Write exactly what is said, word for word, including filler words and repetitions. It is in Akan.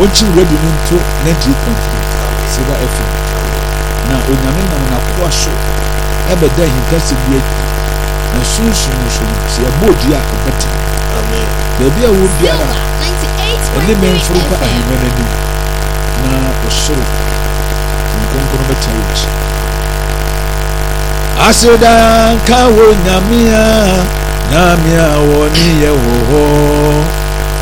onchi radio into ninety-eight point three Silver F M na onyame nam na kwa so ebe da hinkasi bi na sunsun sunsun se abodi a obeti amen baby a wo biara ene men furupa ahimene ni na osoro nkonkono beti ayi aseda ka wo nyamia na mia wo ni ye wo